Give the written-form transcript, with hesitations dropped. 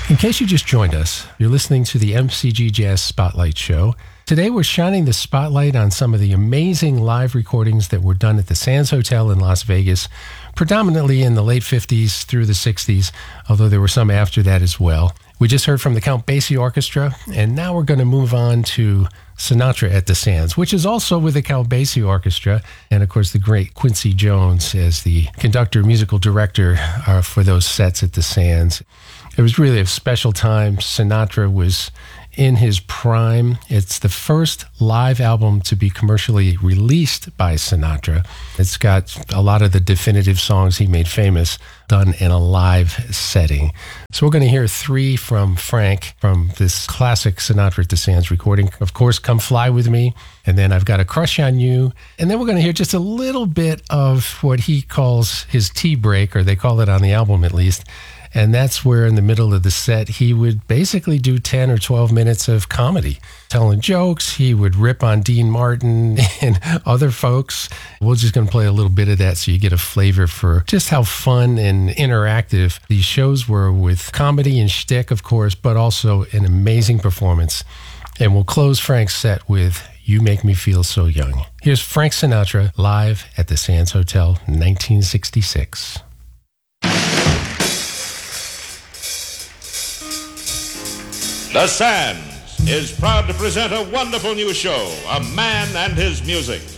In case you just joined us, you're listening to the MCG Jazz Spotlight Show. Today we're shining the spotlight on some of the amazing live recordings that were done at the Sands Hotel in Las Vegas, predominantly in the late 50s through the 60s, although there were some after that as well. We just heard from the Count Basie Orchestra, and now we're going to move on to Sinatra at the Sands, which is also with the Count Basie Orchestra, and of course the great Quincy Jones as the conductor, musical director for those sets at the Sands. It was really a special time. Sinatra was in his prime. It's the first live album to be commercially released by Sinatra. It's got a lot of the definitive songs he made famous done in a live setting. So we're going to hear three from Frank from this classic Sinatra at the Sands recording. Of course, Come Fly With Me. And then I've got A Crush on You. And then we're going to hear just a little bit of what he calls his tea break, or they call it on the album at least. And that's where in the middle of the set, he would basically do 10 or 12 minutes of comedy, telling jokes. He would rip on Dean Martin and other folks. We're just going to play a little bit of that so you get a flavor for just how fun and interactive these shows were, with comedy and shtick, of course, but also an amazing performance. And we'll close Frank's set with You Make Me Feel So Young. Here's Frank Sinatra live at the Sands Hotel, 1966. The Sands is proud to present a wonderful new show, A Man and His Music.